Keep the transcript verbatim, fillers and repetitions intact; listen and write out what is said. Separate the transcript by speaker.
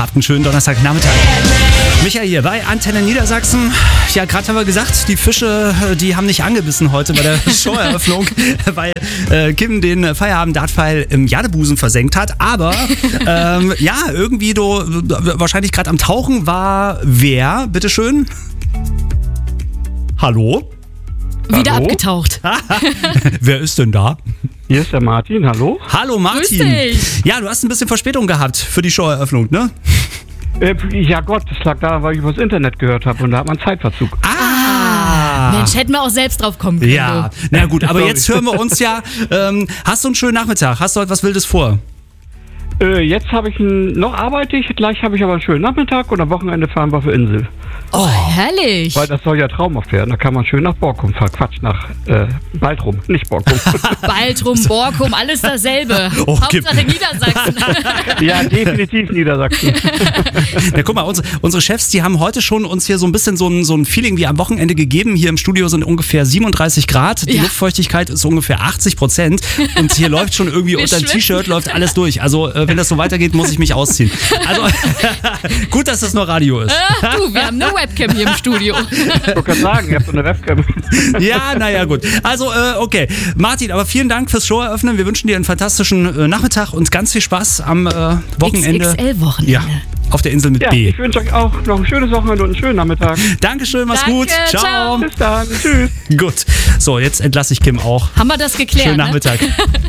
Speaker 1: habt einen schönen Donnerstagnachmittag. Michael hier bei Antenne Niedersachsen. Ja, gerade haben wir gesagt, die Fische, die haben nicht angebissen heute bei der Showeröffnung, weil äh, Kim den Feierabend-Dartpfeil im Jadebusen versenkt hat. Aber ähm, ja, irgendwie do, wahrscheinlich gerade am Tauchen war wer, bitteschön? Hallo?
Speaker 2: Wieder
Speaker 3: Hallo?
Speaker 2: abgetaucht.
Speaker 1: Wer ist denn da?
Speaker 3: Hier ist der Martin, hallo?
Speaker 1: Hallo Martin.
Speaker 2: Grüß dich.
Speaker 1: Ja, du hast ein bisschen Verspätung gehabt für die Showeröffnung, ne?
Speaker 3: Äh, ja Gott, das lag daran, weil ich übers Internet gehört habe und da hat man Zeitverzug.
Speaker 1: Ah!
Speaker 2: Mensch, hätten wir auch selbst drauf kommen können.
Speaker 1: Ja,
Speaker 2: du.
Speaker 1: na gut, aber
Speaker 3: Sorry.
Speaker 1: jetzt hören wir uns ja. Ähm, hast du einen schönen Nachmittag? Hast du heute was Wildes vor?
Speaker 3: Äh, jetzt habe ich ein, noch arbeite ich, gleich habe ich aber einen schönen Nachmittag und am Wochenende fahren wir für Insel.
Speaker 2: Oh, herrlich.
Speaker 3: Weil das soll ja traumhaft werden. Da kann man schön nach Borkum fahren. Quatsch, nach äh, Baltrum, nicht Borkum.
Speaker 2: Baltrum, Borkum, alles dasselbe.
Speaker 1: Oh,
Speaker 2: Hauptsache Niedersachsen.
Speaker 3: Ja, definitiv Niedersachsen.
Speaker 1: Na guck mal, unsere, unsere Chefs, die haben heute schon uns hier so ein bisschen so ein, so ein Feeling wie am Wochenende gegeben. Hier im Studio sind ungefähr siebenunddreißig Grad. Die
Speaker 2: Ja.
Speaker 1: Luftfeuchtigkeit ist ungefähr achtzig Prozent. Und hier läuft schon irgendwie
Speaker 2: Wir
Speaker 1: unter dem
Speaker 2: schwitzen.
Speaker 1: T-Shirt läuft alles durch. Also äh, wenn das so weitergeht, muss ich mich ausziehen. Also gut, dass das nur Radio ist.
Speaker 2: Ach du, wir haben eine Webcam hier im Studio.
Speaker 3: Ich wollte gerade sagen, ihr habt so eine Webcam.
Speaker 1: Ja, naja, gut. Also, äh, okay. Martin, aber vielen Dank fürs Show eröffnen. Wir wünschen dir einen fantastischen äh, Nachmittag und ganz viel Spaß am äh, Wochenende.
Speaker 2: X X L-Wochenende.
Speaker 1: Ja, auf der Insel mit
Speaker 3: Ja,
Speaker 1: B.
Speaker 3: ich wünsche euch auch noch ein schönes Wochenende und einen schönen Nachmittag.
Speaker 1: Dankeschön, mach's
Speaker 2: Danke,
Speaker 1: gut. Ciao.
Speaker 2: ciao.
Speaker 3: Bis dann, tschüss.
Speaker 1: Gut. So, jetzt entlasse ich Kim auch.
Speaker 2: Haben wir das geklärt?
Speaker 1: Schönen
Speaker 2: Ne?
Speaker 1: Nachmittag.